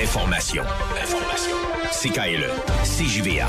Information. CKLE, CJVA.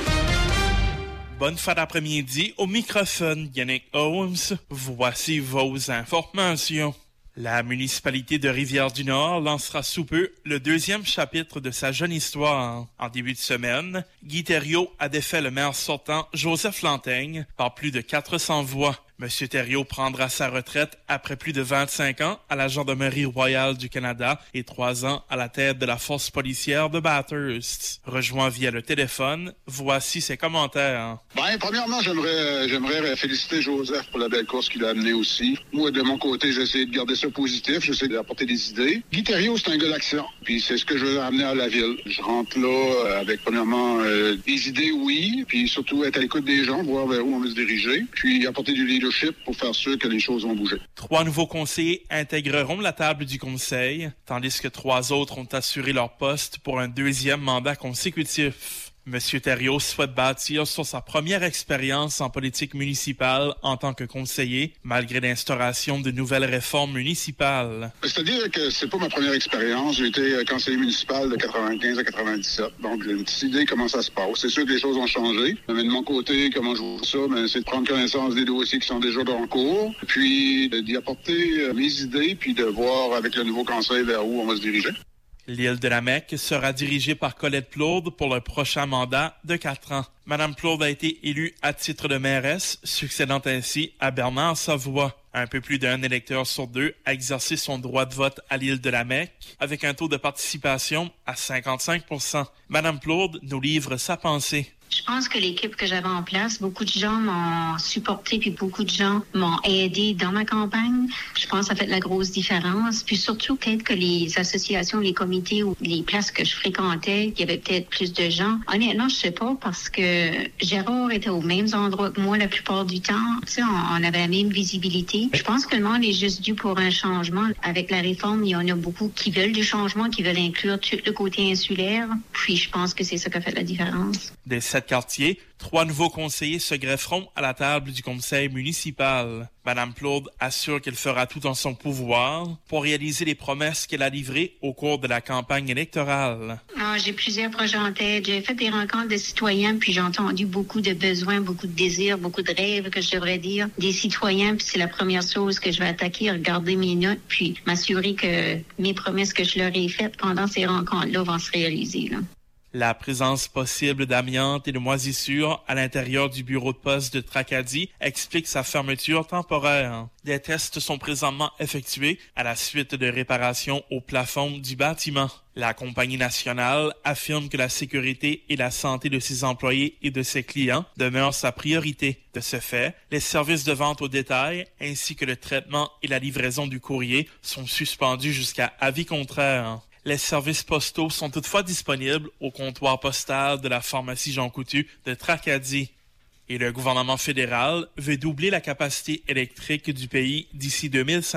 Bonne fin d'après-midi. Au microphone, Yannick Holmes. Voici vos informations. La municipalité de Rivière-du-Nord lancera sous peu le 2e chapitre de sa jeune histoire. En début de semaine, Guy Thériault a défait le maire sortant Joseph Lanteigne par plus de 400 voix. Monsieur Thériault prendra sa retraite après plus de 25 ans à la Gendarmerie royale du Canada et 3 ans à la tête de la force policière de Bathurst. Rejoint via le téléphone, voici ses commentaires. Premièrement, j'aimerais féliciter Joseph pour la belle course qu'il a amenée aussi. Moi, de mon côté, j'ai essayé de garder ça positif, j'essaie d'apporter des idées. Guy Thériault, c'est un gars d'action, puis c'est ce que je veux amener à la ville. Je rentre là avec, premièrement, des idées, oui, puis surtout être à l'écoute des gens, voir vers où on veut se diriger, puis apporter du leadership pour faire sûr que les choses vont bouger. 3 nouveaux conseillers intégreront la table du conseil, tandis que 3 autres ont assuré leur poste pour un 2e mandat consécutif. Monsieur Thériault souhaite bâtir sur sa première expérience en politique municipale en tant que conseiller, malgré l'instauration de nouvelles réformes municipales. C'est-à-dire que c'est pas ma première expérience. J'ai été conseiller municipal de 95 à 97. Donc, j'ai une petite idée comment ça se passe. C'est sûr que les choses ont changé. Mais de mon côté, comment je vois ça, c'est de prendre connaissance des dossiers qui sont déjà en cours, puis d'y apporter mes idées, puis de voir avec le nouveau conseil vers où on va se diriger. L'île de la Mecque sera dirigée par Colette Plourde pour le prochain mandat de 4 ans. Madame Plourde a été élue à titre de mairesse, succédant ainsi à Bernard Savoie. Un peu plus d'un électeur sur 2 a exercé son droit de vote à l'île de la Mecque, avec un taux de participation à 55%. Madame Plourde nous livre sa pensée. Je pense que l'équipe que j'avais en place, beaucoup de gens m'ont supporté, puis beaucoup de gens m'ont aidé dans ma campagne. Je pense que ça fait de la grosse différence. Puis surtout, peut-être que les associations, les comités ou les places que je fréquentais, il y avait peut-être plus de gens. Honnêtement, je sais pas, parce que Gérard était aux mêmes endroits que moi la plupart du temps. Tu sais, on avait la même visibilité. Je pense que le monde est juste dû pour un changement. Avec la réforme, il y en a beaucoup qui veulent du changement, qui veulent inclure tout le côté insulaire. Puis je pense que c'est ça qui a fait la différence. Des 7 quartiers, 3 nouveaux conseillers se grefferont à la table du conseil municipal. Madame Plourde assure qu'elle fera tout en son pouvoir pour réaliser les promesses qu'elle a livrées au cours de la campagne électorale. J'ai plusieurs projets en tête. J'ai fait des rencontres de citoyens, puis j'ai entendu beaucoup de besoins, beaucoup de désirs, beaucoup de rêves, que je devrais dire, des citoyens. Puis c'est la première chose que je vais attaquer, regarder mes notes, puis m'assurer que mes promesses que je leur ai faites pendant ces rencontres-là vont se réaliser, là. La présence possible d'amiante et de moisissures à l'intérieur du bureau de poste de Tracadie explique sa fermeture temporaire. Des tests sont présentement effectués à la suite de réparations au plafond du bâtiment. La compagnie nationale affirme que la sécurité et la santé de ses employés et de ses clients demeurent sa priorité. De ce fait, les services de vente au détail ainsi que le traitement et la livraison du courrier sont suspendus jusqu'à avis contraire. Les services postaux sont toutefois disponibles au comptoir postal de la pharmacie Jean Coutu de Tracadie. Et le gouvernement fédéral veut doubler la capacité électrique du pays d'ici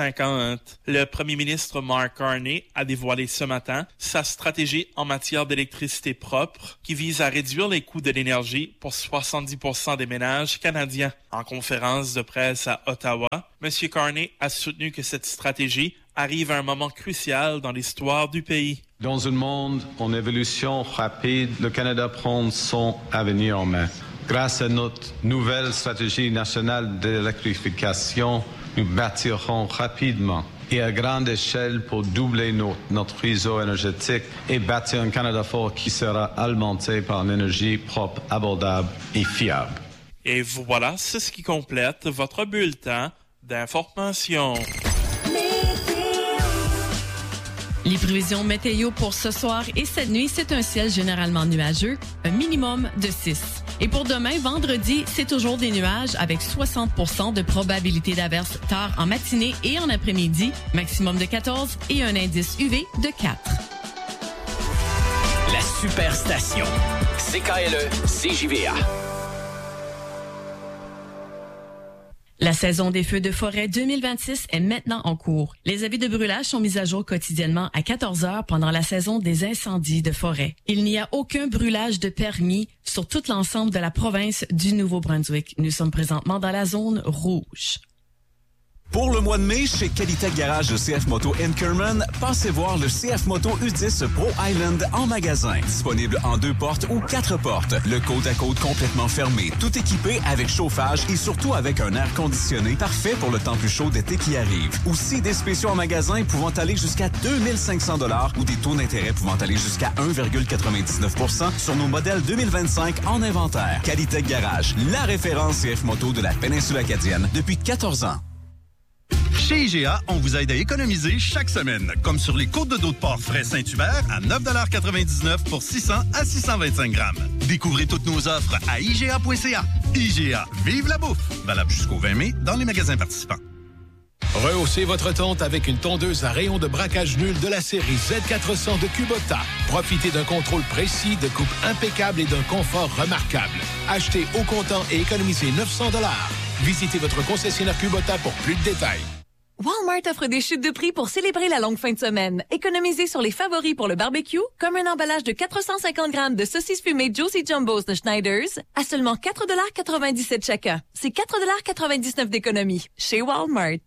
2050. Le premier ministre Mark Carney a dévoilé ce matin sa stratégie en matière d'électricité propre qui vise à réduire les coûts de l'énergie pour 70% des ménages canadiens. En conférence de presse à Ottawa, M. Carney a soutenu que cette stratégie arrive à un moment crucial dans l'histoire du pays. Dans un monde en évolution rapide, le Canada prend son avenir en main. Grâce à notre nouvelle stratégie nationale d'électrification, nous bâtirons rapidement et à grande échelle pour doubler notre réseau énergétique et bâtir un Canada fort qui sera alimenté par une énergie propre, abordable et fiable. Et voilà, c'est ce qui complète votre bulletin d'information. Les prévisions météo pour ce soir et cette nuit, c'est un ciel généralement nuageux, un minimum de 6. Et pour demain, vendredi, c'est toujours des nuages avec 60% de probabilité d'averse tard en matinée et en après-midi, maximum de 14 et un indice UV de 4. La Superstation. CKLE, CJVA. La saison des feux de forêt 2026 est maintenant en cours. Les avis de brûlage sont mis à jour quotidiennement à 14 heures pendant la saison des incendies de forêt. Il n'y a aucun brûlage de permis sur tout l'ensemble de la province du Nouveau-Brunswick. Nous sommes présentement dans la zone rouge. Pour le mois de mai, chez Qualitech Garage de CF Moto Inkerman, passez voir le CF Moto U10 Pro Island en magasin. Disponible en 2 portes ou 4 portes. Le côte-à-côte complètement fermé, tout équipé avec chauffage et surtout avec un air conditionné parfait pour le temps plus chaud d'été qui arrive. Aussi, des spéciaux en magasin pouvant aller jusqu'à 2500 $ ou des taux d'intérêt pouvant aller jusqu'à 1,99% sur nos modèles 2025 en inventaire. Qualitech Garage, la référence CF Moto de la péninsule acadienne depuis 14 ans. Chez IGA, on vous aide à économiser chaque semaine. Comme sur les côtes de dos de porc frais Saint-Hubert à 9,99 $ pour 600 à 625 grammes. Découvrez toutes nos offres à IGA.ca. IGA, vive la bouffe! Valable jusqu'au 20 mai dans les magasins participants. Rehaussez votre tonte avec une tondeuse à rayon de braquage nul de la série Z400 de Kubota. Profitez d'un contrôle précis, de coupe impeccable et d'un confort remarquable. Achetez au comptant et économisez 900 $. Visitez votre concessionnaire Kubota pour plus de détails. Walmart offre des chutes de prix pour célébrer la longue fin de semaine. Économisez sur les favoris pour le barbecue, comme un emballage de 450 grammes de saucisses fumées Josie Jumbos de Schneiders à seulement 4,97 $ chacun. C'est 4,99 $ d'économie chez Walmart.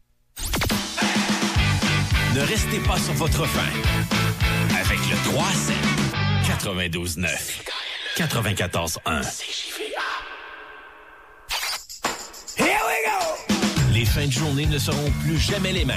Ne restez pas sur votre faim. Avec le 3-7, 92.9, 94.1. Here we go! Les fins de journée ne seront plus jamais les mêmes.